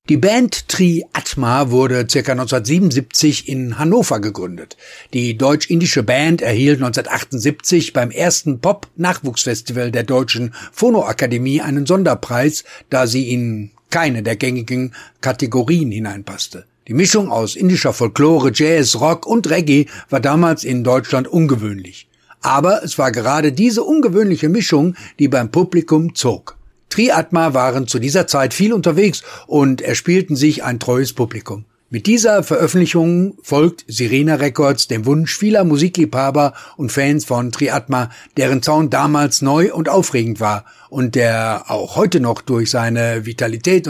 Die Band Triatma wurde ca. 1977 in Hannover gegründet. Die deutsch-indische Band erhielt 1978 beim ersten Pop-Nachwuchsfestival der Deutschen Phonoakademie einen Sonderpreis, da sie in keine der gängigen Kategorien hineinpasste. Die Mischung aus indischer Folklore, Jazz, Rock und Reggae war damals in Deutschland ungewöhnlich. Aber es war gerade diese ungewöhnliche Mischung, die beim Publikum zog. Triatma waren zu dieser Zeit viel unterwegs und erspielten sich ein treues Publikum. Mit dieser Veröffentlichung folgt Sirena Records dem Wunsch vieler Musikliebhaber und Fans von Triatma, deren Sound damals neu und aufregend war und der auch heute noch durch seine Vitalität